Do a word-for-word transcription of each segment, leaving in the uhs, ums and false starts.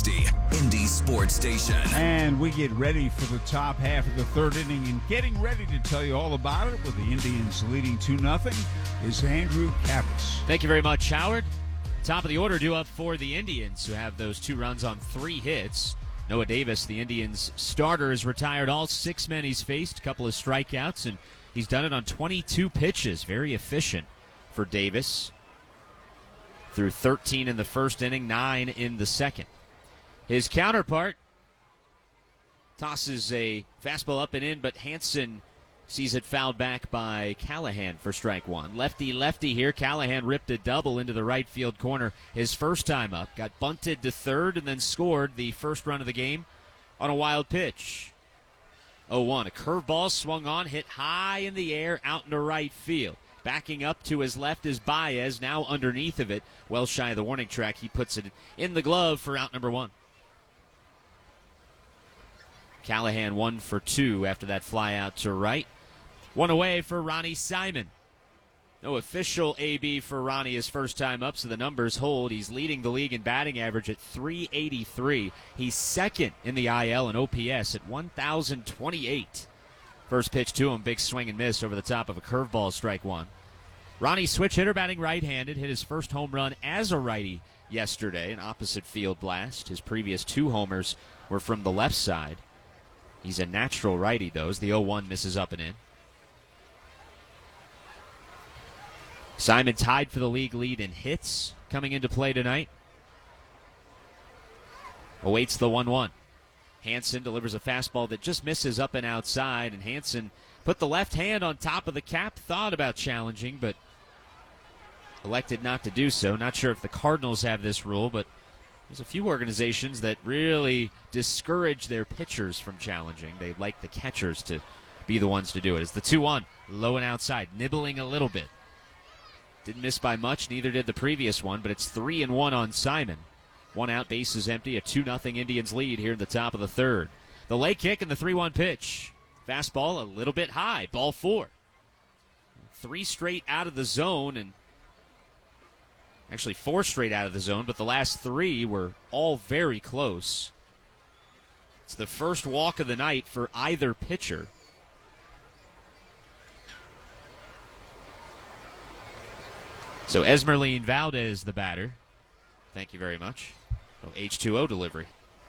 fifty, Indy Sports Station. And we get ready for the top half of the third inning, and getting ready to tell you all about it with the Indians leading two nothing is Andrew Kappes. Thank you very much, Howard. Top of the order due up for the Indians, who have those two runs on three hits. Noah Davis, the Indians' starter, has retired all six men he's faced, a couple of strikeouts, and he's done it on twenty-two pitches. Very efficient for Davis. Through thirteen in the first inning, nine in the second. His counterpart tosses a fastball up and in, but Hansen sees it fouled back by Callahan for strike one. Lefty-lefty here. Callahan ripped a double into the right field corner his first time up. Got bunted to third and then scored the first run of the game on a wild pitch. oh one. A curveball swung on, hit high in the air out into right field. Backing up to his left is Baez, now underneath of it. Well shy of the warning track. He puts it in the glove for out number one. Callahan one for two after that fly out to right. One away for Ronnie Simon. No official A B for Ronnie his first time up, so the numbers hold. He's leading the league in batting average at three eighty-three. He's second in the I L and O P S at one thousand twenty-eight. First pitch to him, big swing and miss over the top of a curveball, strike one. Ronnie, switch hitter, batting right-handed, hit his first home run as a righty yesterday, an opposite field blast. His previous two homers were from the left side. He's a natural righty, though, as the oh one misses up and in. Simon tied for the league lead in hits coming into play tonight. Awaits the one one. Hansen delivers a fastball that just misses up and outside, and Hansen put the left hand on top of the cap, thought about challenging, but elected not to do so. Not sure if the Cardinals have this rule, but there's a few organizations that really discourage their pitchers from challenging. They like the catchers to be the ones to do it. It's the two one, low and outside, nibbling a little bit. Didn't miss by much, neither did the previous one, but it's three and one on Simon. One out, bases empty, a two nothing Indians lead here in the top of the third. The late kick and the three one pitch. Fastball a little bit high, ball four. Three straight out of the zone, and actually four straight out of the zone, but the last three were all very close. It's the first walk of the night for either pitcher. So Esmeralyn Valdez, the batter. Thank you very much. Oh, H two O delivery.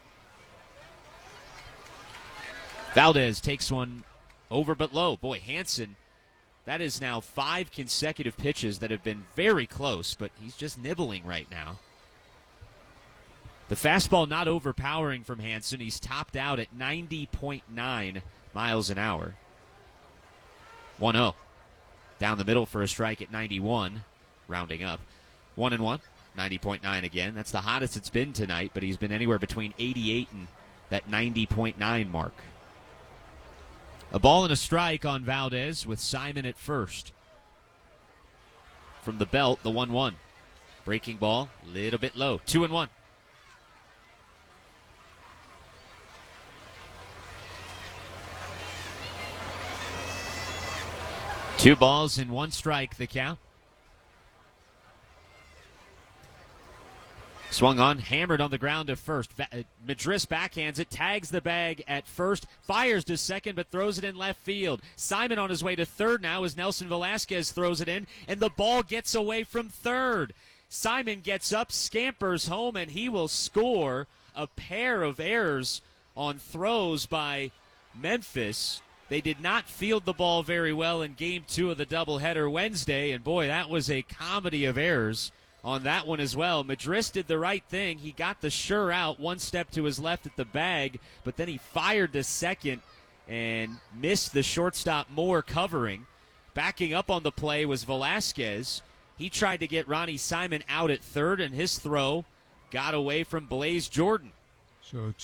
Valdez takes one over but low. Boy, Hansen, that is now five consecutive pitches that have been very close, but he's just nibbling right now. The fastball not overpowering from Hansen. He's topped out at ninety point nine miles an hour. one oh. Down the middle for a strike at ninety-one. Rounding up. One and one. ninety point nine again. That's the hottest it's been tonight, but he's been anywhere between eighty-eight and that ninety point nine mark. A ball and a strike on Valdez with Simon at first. From the belt, the one one. Breaking ball, a little bit low. two and one. Two balls and one strike, the count. Swung on, hammered on the ground to first. Va- Madris backhands it, tags the bag at first, fires to second, but throws it in left field. Simon on his way to third now as Nelson Velasquez throws it in, and the ball gets away from third. Simon gets up, scampers home, and he will score. A pair of errors on throws by Memphis. They did not field the ball very well in game two of the doubleheader Wednesday, and boy, that was a comedy of errors on that one as well. Madris did the right thing. He got the sure out one step to his left at the bag, but then he fired to second and missed the shortstop Moore covering. Backing up on the play was Velasquez. He tried to get Ronnie Simon out at third, and his throw got away from Blaze Jordan. So